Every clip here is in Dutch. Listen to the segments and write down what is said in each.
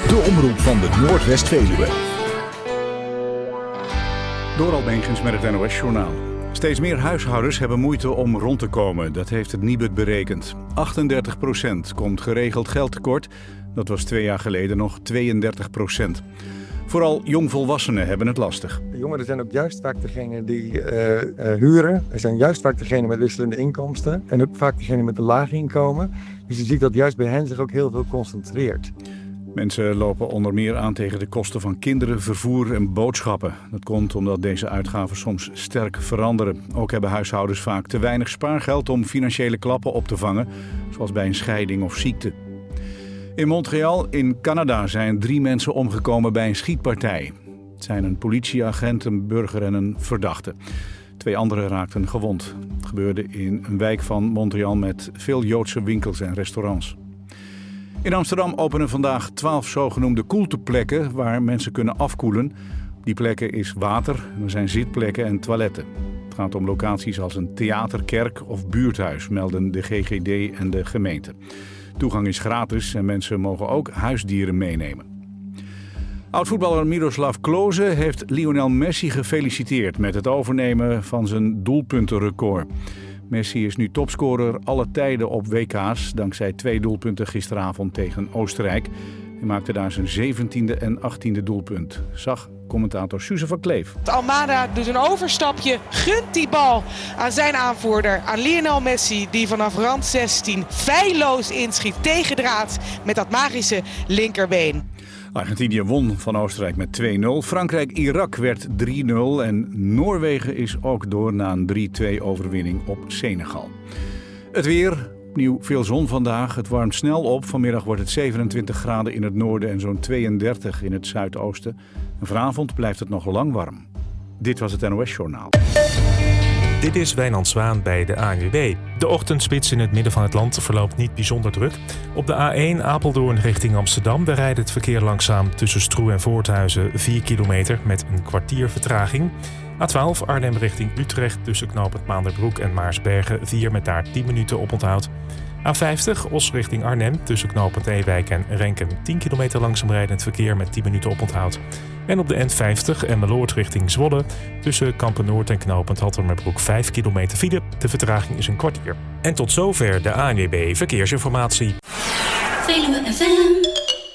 De omroep van de Noordwest-Veluwe. Doral Begens met het NOS-journaal. Steeds meer huishoudens hebben moeite om rond te komen. Dat heeft het Nibud berekend. 38% komt geregeld geld tekort. Dat was 2 jaar geleden nog 32%. Vooral jongvolwassenen hebben het lastig. De jongeren zijn ook juist vaak degene die huren. Er zijn juist vaak degene met wisselende inkomsten. En ook vaak degene met een laag inkomen. Dus je ziet dat juist bij hen zich ook heel veel concentreert. Mensen lopen onder meer aan tegen de kosten van kinderen, vervoer en boodschappen. Dat komt omdat deze uitgaven soms sterk veranderen. Ook hebben huishoudens vaak te weinig spaargeld om financiële klappen op te vangen, zoals bij een scheiding of ziekte. In Montreal in Canada zijn 3 mensen omgekomen bij een schietpartij. Het zijn een politieagent, een burger en een verdachte. 2 anderen raakten gewond. Het gebeurde in een wijk van Montreal met veel Joodse winkels en restaurants. In Amsterdam openen vandaag 12 zogenoemde koelteplekken waar mensen kunnen afkoelen. Op die plekken is water, er zijn zitplekken en toiletten. Het gaat om locaties als een theater, kerk of buurthuis, melden de GGD en de gemeente. Toegang is gratis en mensen mogen ook huisdieren meenemen. Oud-voetballer Miroslav Klose heeft Lionel Messi gefeliciteerd met het overnemen van zijn doelpuntenrecord. Messi is nu topscorer alle tijden op WK's, dankzij 2 doelpunten gisteravond tegen Oostenrijk. Hij maakte daar zijn 17e en 18e doelpunt, zag commentator Suze van Kleef. Almada doet een overstapje, gunt die bal aan zijn aanvoerder, aan Lionel Messi, die vanaf rand 16 feilloos inschiet tegen draad met dat magische linkerbeen. Argentinië won van Oostenrijk met 2-0. Frankrijk-Irak werd 3-0 en Noorwegen is ook door na een 3-2 overwinning op Senegal. Het weer, opnieuw veel zon vandaag. Het warmt snel op. Vanmiddag wordt het 27 graden in het noorden en zo'n 32 in het zuidoosten. En vanavond blijft het nog lang warm. Dit was het NOS-journaal. Dit is Wijnand Zwaan bij de ANWB. De ochtendspits in het midden van het land verloopt niet bijzonder druk. Op de A1 Apeldoorn richting Amsterdam rijdt het verkeer langzaam tussen Stroe en Voorthuizen 4 kilometer met een kwartier vertraging. A12 Arnhem richting Utrecht tussen knooppunt Maanderbroek en Maarsbergen 4 met daar 10 minuten oponthoud. A50 Os richting Arnhem tussen knooppunt Ewijk en Renkum 10 kilometer langzaam rijdend verkeer met 10 minuten oponthoud. En op de N50 Emmeloord richting Zwolle tussen Kampen-Noord en knooppunt Hattemerbroek 5 kilometer file. De vertraging is een kwartier. En tot zover de ANWB Verkeersinformatie. Veluwe FM.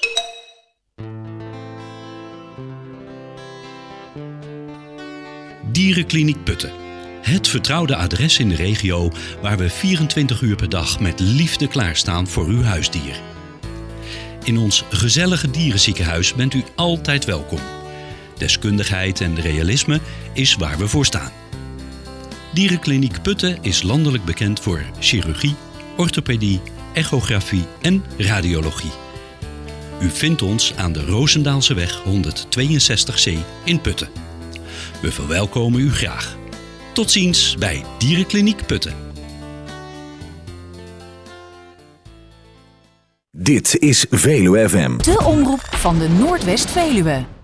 Dierenkliniek Putten. Het vertrouwde adres in de regio waar we 24 uur per dag met liefde klaarstaan voor uw huisdier. In ons gezellige dierenziekenhuis bent u altijd welkom. Deskundigheid en realisme is waar we voor staan. Dierenkliniek Putten is landelijk bekend voor chirurgie, orthopedie, echografie en radiologie. U vindt ons aan de Roosendaalseweg 162C in Putten. We verwelkomen u graag. Tot ziens bij Dierenkliniek Putten. Dit is Veluwe FM. De omroep van de Noordwest-Veluwe.